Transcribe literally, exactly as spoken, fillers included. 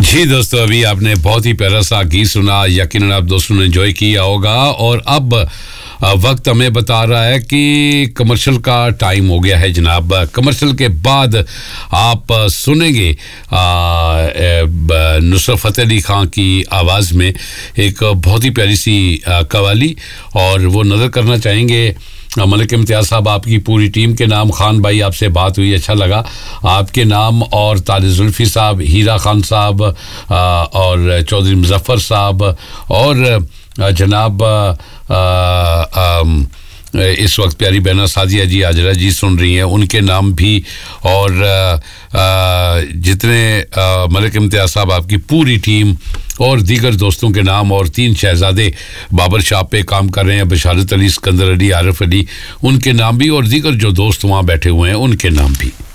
जी दोस्तों, अभी आपने बहुत ही प्यारा सा गीत सुना, यकीनन आप दोस्तों ने एंजॉय किया होगा। और अब वक्त हमें बता रहा है कि कमर्शियल का टाइम हो गया है जनाब। कमर्शियल के बाद आप सुनेंगे नुसरत फ़तेह अली खां की आवाज़ में एक बहुत ही प्यारी सी कव्वाली, और वो नज़र करना चाहेंगे मलिक इम्तियाज़ साहब, आपकी पूरी टीम के नाम। खान भाई, आपसे बात हुई, अच्छा लगा आपके नाम, और तारिक जुल्फी साहब, हीरा खान साहब, और चौधरी मुजफ्फर साहब, और जनाब आ, आ, इस वक्त प्यारी बहना सादिया जी आजरा जी सुन रही हैं, उनके नाम भी, और आ, आ, जितने मलिक इम्तियाज़ साहब, आपकी पूरी टीम और दीगर दोस्तों के नाम, और तीन शहजादे बाबर शाह पे काम कर रहे हैं, बशारत अली, सिकंदर अली, आरिफ अली, उनके नाम भी, और दीगर जो दोस्त वहाँ बैठे हुए हैं उनके नाम भी।